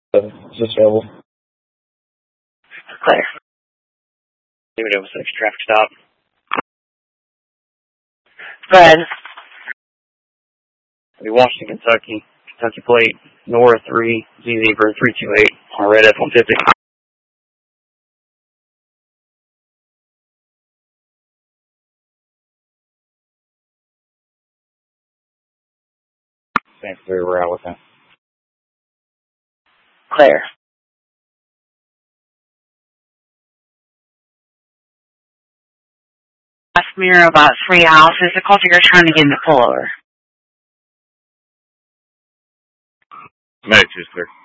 Is this available? Claire. David 06, traffic stop. Fred. Washington, Kentucky. Kentucky plate, Nora 3, Z Zebra 328, on a red F-150. Same theory, we're out with that. Claire. Last mirror about 3 houses. The culture you're trying to get in the pullover. Medic 2 clear.